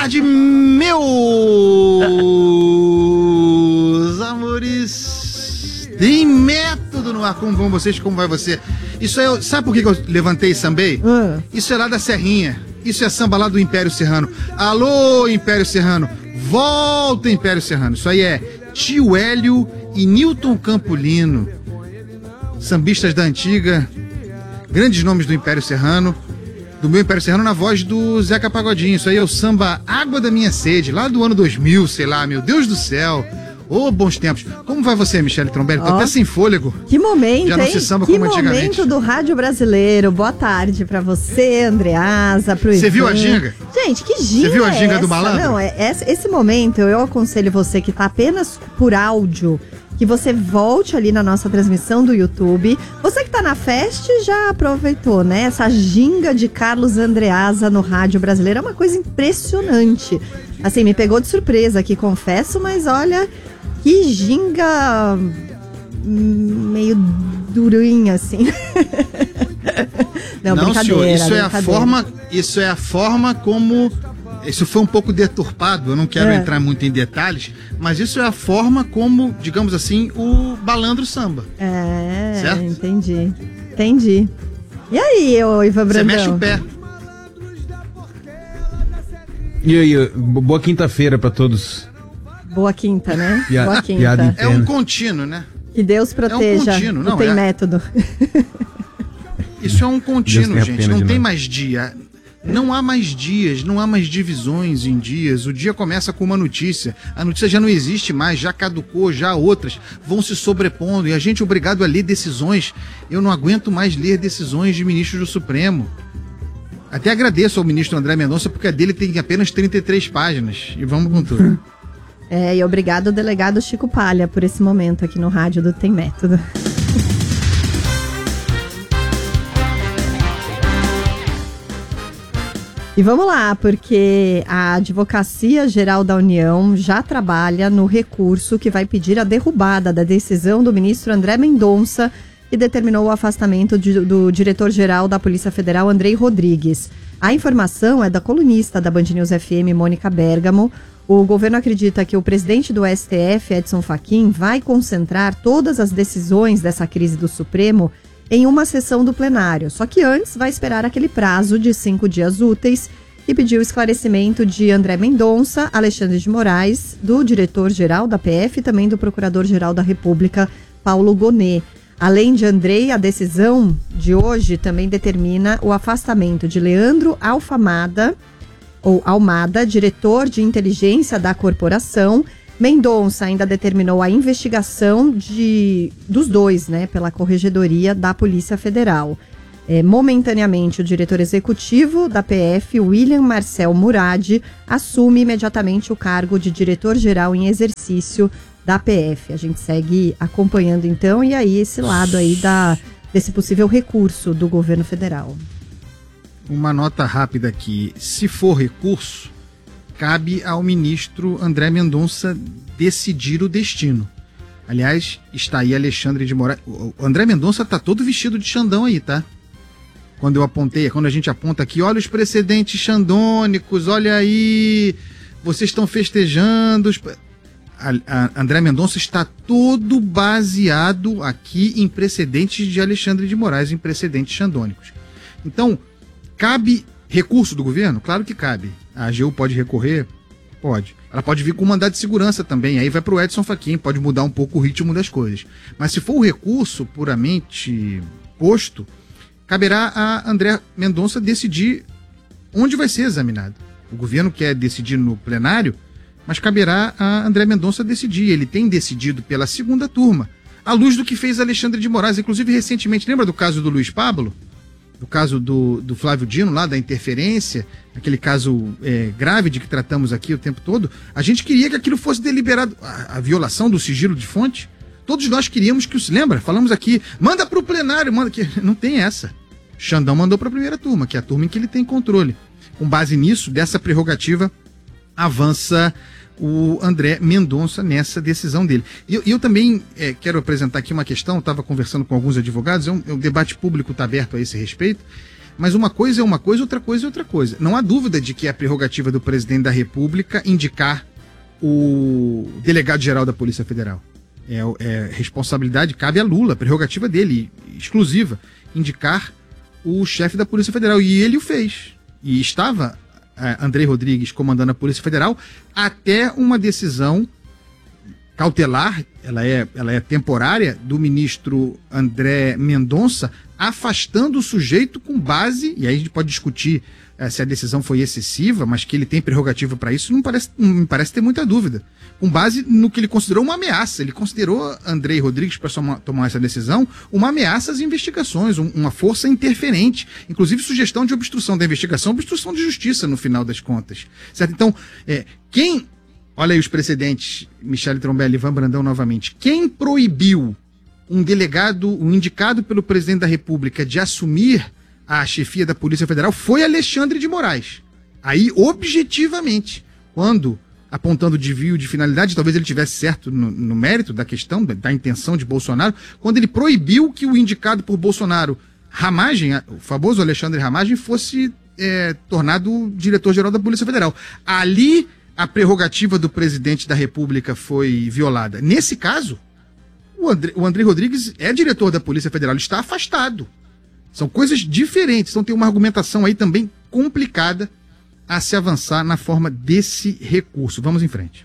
tarde, meus amores. Tem método no ar. Como vão vocês? Como vai você? Isso é. Sabe por que eu levantei e sambei? Isso é lá da Serrinha. Isso é samba lá do Império Serrano. Alô, Império Serrano. Volta, Império Serrano. Isso aí é Tio Hélio e Newton Campolino. Sambistas da antiga. Grandes nomes do Império Serrano. Do meu Império Serrano na voz do Zeca Pagodinho. Isso aí é o samba Água da Minha Sede, lá do ano 2000, sei lá, meu Deus do céu. Ô, bons tempos. Como vai você, Michele Trombelli? Tô até sem fôlego. Que momento, já não se samba como antigamente. Que momento do rádio brasileiro. Boa tarde pra você, Andreasa, pro Ivan. Você viu a ginga? Gente, que ginga Você viu a ginga é do malandro? Não, esse momento eu aconselho você que tá apenas por áudio, que você volte ali na nossa transmissão do YouTube. Você que tá na festa já aproveitou, né? Essa ginga de Carlos Andreasa no rádio brasileiro é uma coisa impressionante. Assim, me pegou de surpresa aqui, confesso, mas olha, que ginga meio durinha, assim. Não, senhor, isso é a brincadeira. forma como... Isso foi um pouco deturpado, eu não quero entrar muito em detalhes, mas isso é a forma como, digamos assim, o balandro samba. Certo? Entendi. E aí, Ivan Brandão? Você mexe o pé. E aí, boa quinta-feira pra todos. Boa quinta, né? Boa quinta. Piada É um contínuo, né? Que Deus proteja. contínuo, não tem método. Isso é um contínuo, Deus gente. tenha pena Não de tem nós. mais dia. Não há mais dias, não há mais divisões em dias. O dia começa com uma notícia. A notícia já não existe mais, já caducou, já outras vão se sobrepondo. E a gente é obrigado a ler decisões. Eu não aguento mais ler decisões de ministros do Supremo. Até agradeço ao ministro André Mendonça, porque a dele tem apenas 33 páginas. E vamos com tudo. E obrigado ao delegado Chico Palha por esse momento aqui no rádio do Tem Método. E vamos lá, porque a Advocacia Geral da União já trabalha no recurso que vai pedir a derrubada da decisão do ministro André Mendonça, que determinou o afastamento do diretor-geral da Polícia Federal, Andrei Rodrigues. A informação é da colunista da Band News FM, Mônica Bergamo. O governo acredita que o presidente do STF, Edson Fachin, vai concentrar todas as decisões dessa crise do Supremo em uma sessão do plenário. Só que antes vai esperar aquele prazo de 5 dias úteis e pediu esclarecimento de André Mendonça, Alexandre de Moraes, do diretor-geral da PF e também do procurador-geral da República, Paulo Gonet. Além de Andrei, a decisão de hoje também determina o afastamento de Leandro Almada, diretor de inteligência da corporação. Mendonça ainda determinou a investigação dos dois, né, pela Corregedoria da Polícia Federal. Momentaneamente, o diretor executivo da PF, William Marcel Murad, assume imediatamente o cargo de diretor-geral em exercício da PF. A gente segue acompanhando, então, e aí esse lado aí desse possível recurso do governo federal. Uma nota rápida aqui. Se for recurso, cabe ao ministro André Mendonça decidir o destino. Aliás, está aí Alexandre de Moraes. O André Mendonça tá todo vestido de Xandão aí, tá? Quando a gente aponta aqui, olha os precedentes xandônicos, olha aí, vocês estão festejando. André Mendonça está todo baseado aqui em precedentes de Alexandre de Moraes, em precedentes xandônicos. Então, cabe recurso do governo? Claro que cabe. A AGU pode recorrer? Pode. Ela pode vir com mandado de segurança também, aí vai para o Edson Fachin, pode mudar um pouco o ritmo das coisas. Mas se for o recurso puramente posto, caberá a André Mendonça decidir onde vai ser examinado. O governo quer decidir no plenário, mas caberá a André Mendonça decidir. Ele tem decidido pela segunda turma, à luz do que fez Alexandre de Moraes. Inclusive, recentemente, lembra do caso do Luiz Pablo? Do caso do Flávio Dino, lá da interferência, aquele caso grave de que tratamos aqui o tempo todo. A gente queria que aquilo fosse deliberado. A violação do sigilo de fonte. Todos nós queríamos que o... Lembra? Falamos aqui, manda para o plenário, manda que não tem essa. Xandão mandou para a primeira turma, que é a turma em que ele tem controle. Com base nisso, dessa prerrogativa, avança o André Mendonça nessa decisão dele. Eu também quero apresentar aqui uma questão, estava conversando com alguns advogados, o debate público está aberto a esse respeito. Mas uma coisa é uma coisa, outra coisa é outra coisa. Não há dúvida de que é a prerrogativa do presidente da República indicar o delegado-geral da Polícia Federal. Responsabilidade, cabe a Lula, prerrogativa dele, exclusiva, indicar o chefe da Polícia Federal. E ele o fez. E estava Andrei Rodrigues comandando a Polícia Federal até uma decisão cautelar, ela é temporária, do ministro André Mendonça, afastando o sujeito com base, e aí a gente pode discutir se a decisão foi excessiva, mas que ele tem prerrogativa para isso, não me parece ter muita dúvida. Com base no que ele considerou uma ameaça. Ele considerou Andrei Rodrigues, para tomar essa decisão, uma ameaça às investigações, uma força interferente, inclusive sugestão de obstrução da investigação, obstrução de justiça, no final das contas. Certo? Então, olha aí os precedentes, Michele Trombelli e Ivan Brandão novamente. Quem proibiu um delegado, um indicado pelo presidente da República, de assumir a chefia da Polícia Federal foi Alexandre de Moraes. Aí, objetivamente, quando, apontando desvio de finalidade, talvez ele tivesse certo no mérito da questão, da intenção de Bolsonaro, quando ele proibiu que o indicado por Bolsonaro, Ramagem, o famoso Alexandre Ramagem, fosse tornado diretor-geral da Polícia Federal. Ali, a prerrogativa do presidente da República foi violada. Nesse caso, o Andrei Rodrigues é diretor da Polícia Federal, ele está afastado. São coisas diferentes, então tem uma argumentação aí também complicada a se avançar na forma desse recurso. Vamos em frente.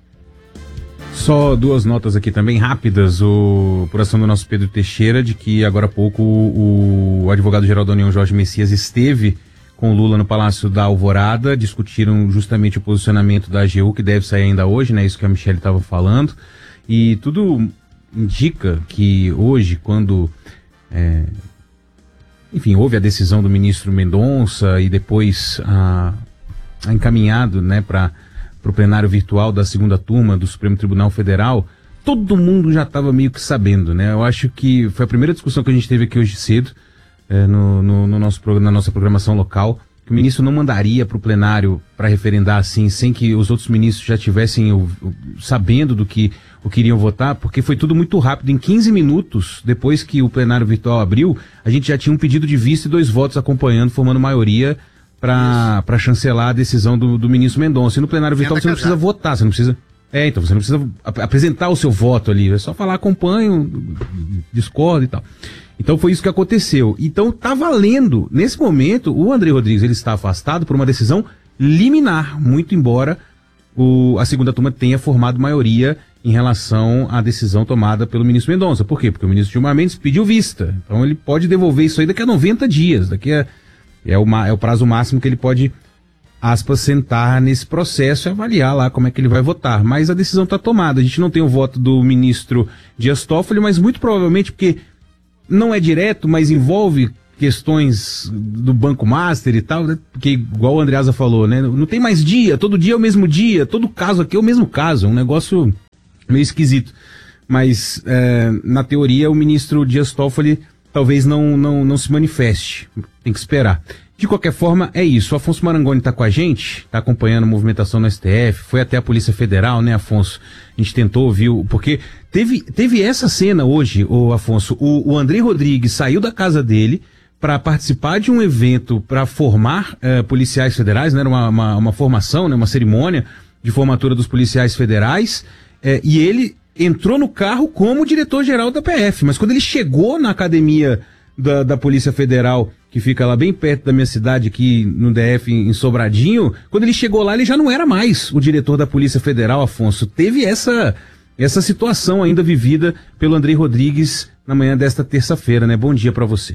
Só duas notas aqui também rápidas, por ação do nosso Pedro Teixeira, de que agora há pouco o advogado-geral da União, Jorge Messias, esteve com Lula no Palácio da Alvorada, discutiram justamente o posicionamento da AGU, que deve sair ainda hoje, né? Isso que a Michele estava falando, e tudo indica que hoje, quando enfim, houve a decisão do ministro Mendonça e depois encaminhado, né, para o plenário virtual da segunda turma do Supremo Tribunal Federal, todo mundo já estava meio que sabendo, né? Eu acho que foi a primeira discussão que a gente teve aqui hoje cedo, na nossa programação local, que o ministro não mandaria para o plenário para referendar assim, sem que os outros ministros já tivessem sabendo do que iriam votar, porque foi tudo muito rápido. Em 15 minutos, depois que o plenário virtual abriu, a gente já tinha um pedido de vista e 2 votos acompanhando, formando maioria para chancelar a decisão do ministro Mendonça. E no plenário virtual você não precisa votar, você não precisa... então você não precisa apresentar o seu voto ali, é só falar acompanho, discordo e tal. Então foi isso que aconteceu. Então tá valendo. Nesse momento, o Andrei Rodrigues ele está afastado por uma decisão liminar, muito embora a segunda turma tenha formado maioria em relação à decisão tomada pelo ministro Mendonça. Por quê? Porque o ministro Gilmar Mendes pediu vista. Então ele pode devolver isso aí daqui a 90 dias. É o prazo máximo que ele pode, aspas, sentar nesse processo e avaliar lá como é que ele vai votar. Mas a decisão está tomada. A gente não tem o voto do ministro Dias Toffoli, mas muito provavelmente porque não é direto, mas envolve questões do Banco Master e tal, né? Porque igual o Andreasa falou, né? Não tem mais dia, todo dia é o mesmo dia, todo caso aqui é o mesmo caso, é um negócio meio esquisito. Mas, na teoria, o ministro Dias Toffoli talvez não se manifeste, tem que esperar. De qualquer forma, é isso. O Afonso Marangoni está com a gente, está acompanhando a movimentação no STF, foi até a Polícia Federal, né, Afonso? A gente tentou ouvir, porque teve essa cena hoje, Afonso, o Andrei Rodrigues saiu da casa dele para participar de um evento para formar policiais federais, né, era uma formação, né, uma cerimônia de formatura dos policiais federais, e ele entrou no carro como diretor-geral da PF, mas quando ele chegou na academia da Polícia Federal, que fica lá bem perto da minha cidade, aqui no DF, em Sobradinho, quando ele chegou lá, ele já não era mais o diretor da Polícia Federal, Afonso. Teve essa situação ainda vivida pelo Andrei Rodrigues na manhã desta terça-feira, né? Bom dia para você.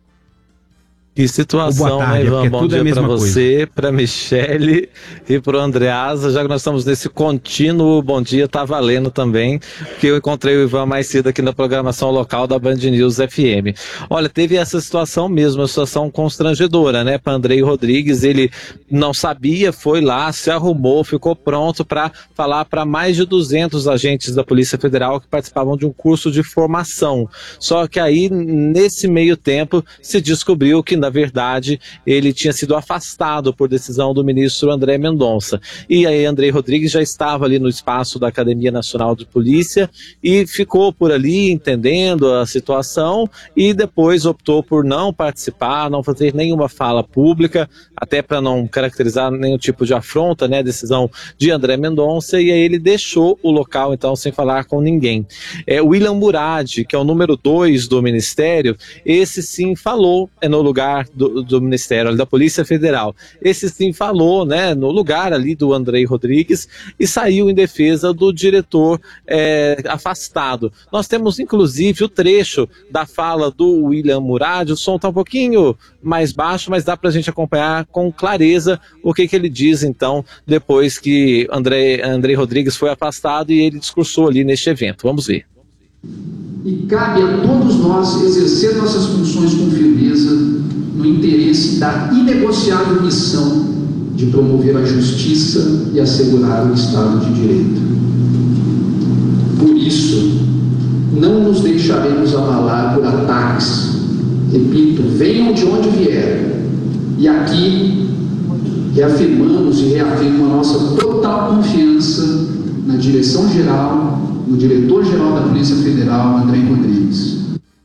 Que situação, né, Ivan? Bom dia para você, para Michele e para o Andreasa, já que nós estamos nesse contínuo bom dia, tá valendo também, porque eu encontrei o Ivan mais cedo aqui na programação local da Band News FM. Olha, teve essa situação mesmo, uma situação constrangedora, né, para Andrei Rodrigues, ele não sabia, foi lá, se arrumou, ficou pronto para falar para mais de 200 agentes da Polícia Federal que participavam de um curso de formação. Só que aí, nesse meio tempo, se descobriu que na verdade, ele tinha sido afastado por decisão do ministro André Mendonça. E aí Andrei Rodrigues já estava ali no espaço da Academia Nacional de Polícia e ficou por ali entendendo a situação e depois optou por não participar, não fazer nenhuma fala pública, até para não caracterizar nenhum tipo de afronta, né, a decisão de André Mendonça, e aí ele deixou o local então sem falar com ninguém. William Murad, que é o número 2 do Ministério, esse sim falou no lugar do Ministério, da Polícia Federal. Esse sim falou, né, no lugar ali do Andrei Rodrigues e saiu em defesa do diretor afastado. Nós temos inclusive o trecho da fala do William Murad, o som está um pouquinho mais baixo, mas dá para a gente acompanhar com clareza o que ele diz então, depois que Andrei Rodrigues foi afastado e ele discursou ali neste evento. Vamos ver. E cabe a todos nós exercer nossas funções com firmeza no interesse da inegociável missão de promover a justiça e assegurar o Estado de Direito. Por isso, não nos deixaremos abalar por ataques. Repito, venham de onde vier. E aqui reafirmamos e reafirmo a nossa total confiança na direção-geral, no diretor-geral da Polícia Federal, Andrei Rodrigues.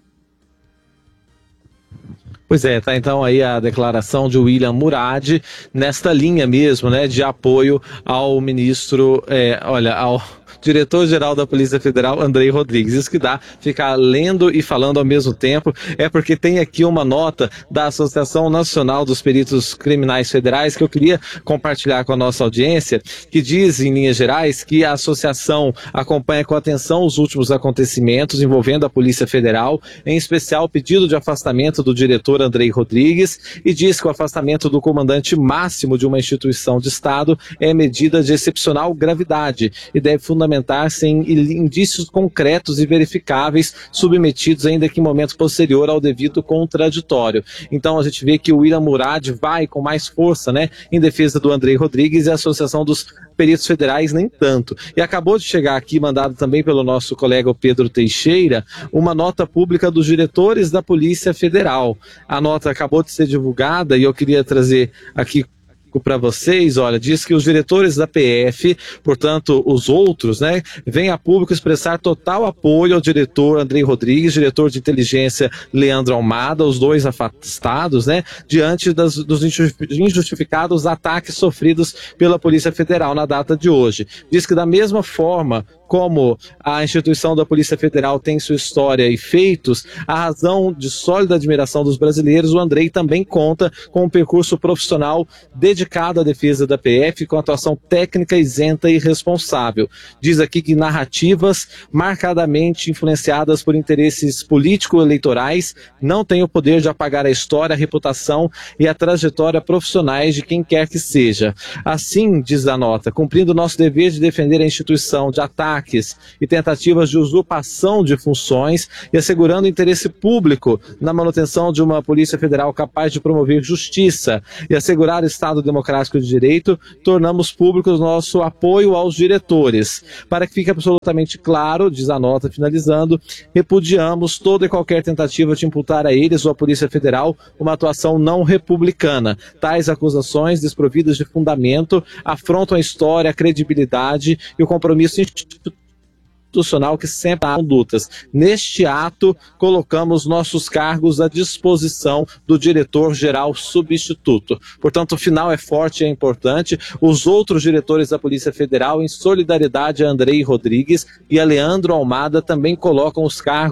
Pois é, tá então aí a declaração de William Murad nesta linha mesmo, né, de apoio ao ministro, ao diretor-geral da Polícia Federal, Andrei Rodrigues. Isso que dá ficar lendo e falando ao mesmo tempo, porque tem aqui uma nota da Associação Nacional dos Peritos Criminais Federais que eu queria compartilhar com a nossa audiência, que diz, em linhas gerais, que a associação acompanha com atenção os últimos acontecimentos envolvendo a Polícia Federal, em especial o pedido de afastamento do diretor Andrei Rodrigues, e diz que o afastamento do comandante máximo de uma instituição de Estado é medida de excepcional gravidade e deve fundamentar-se em indícios concretos e verificáveis, submetidos ainda que em momento posterior ao devido contraditório. Então a gente vê que o William Murad vai com mais força, né, em defesa do Andrei Rodrigues, e a Associação dos Peritos Federais nem tanto. E acabou de chegar aqui, mandado também pelo nosso colega Pedro Teixeira, uma nota pública dos diretores da Polícia Federal. A nota acabou de ser divulgada e eu queria trazer aqui para vocês, olha, diz que os diretores da PF, portanto os outros, né, vêm a público expressar total apoio ao diretor Andrei Rodrigues, diretor de inteligência Leandro Almada, os dois afastados, né, diante dos injustificados ataques sofridos pela Polícia Federal na data de hoje. Diz que da mesma forma como a instituição da Polícia Federal tem sua história e feitos, a razão de sólida admiração dos brasileiros, o Andrei também conta com um percurso profissional dedicado à defesa da PF, com atuação técnica isenta e responsável. Diz aqui que narrativas marcadamente influenciadas por interesses político-eleitorais não têm o poder de apagar a história, a reputação e a trajetória profissionais de quem quer que seja. Assim, diz a nota, cumprindo nosso dever de defender a instituição de ataques e tentativas de usurpação de funções e assegurando o interesse público na manutenção de uma Polícia Federal capaz de promover justiça e assegurar o Estado democrático de direito, tornamos públicos nosso apoio aos diretores. Para que fique absolutamente claro, diz a nota finalizando, repudiamos toda e qualquer tentativa de imputar a eles ou à Polícia Federal uma atuação não republicana. Tais acusações, desprovidas de fundamento, afrontam a história, a credibilidade e o compromisso institucional que sempre há condutas. Neste ato, colocamos nossos cargos à disposição do diretor-geral substituto. Portanto, o final é forte e é importante. Os outros diretores da Polícia Federal, em solidariedade a Andrei Rodrigues e a Leandro Almada, também colocam os cargos